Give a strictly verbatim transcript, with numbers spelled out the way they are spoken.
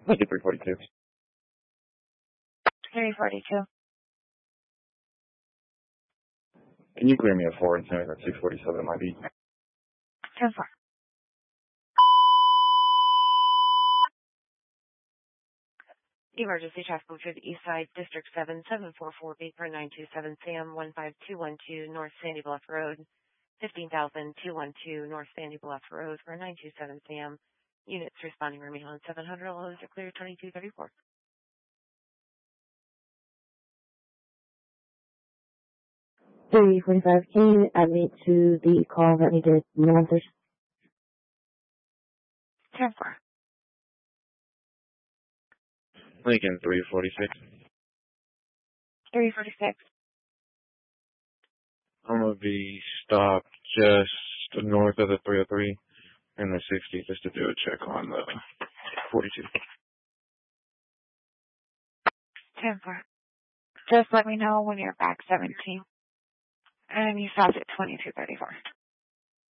Make it three forty-two. three forty-two. Can you clear me a four and send me that six forty-seven might be? ten four. Emergency traffic to the East Side, District seven, seven four four, Beeper nine two seven, Sam one five two one two, North Sandy Bluff Road, fifteen thousand two twelve, North Sandy Bluff Road, for nine two seven, Sam. Units responding remain on seven hundred, all those are clear, twenty-two thirty-four. three forty-five, can you add me to the call that needed no answers? ten four. Lincoln three forty-six. three forty-six. I'm going to be stopped just north of the three oh three and the sixty just to do a check on the forty-two. ten four. Just let me know when you're back seventeen. And you stopped at twenty-two thirty-four.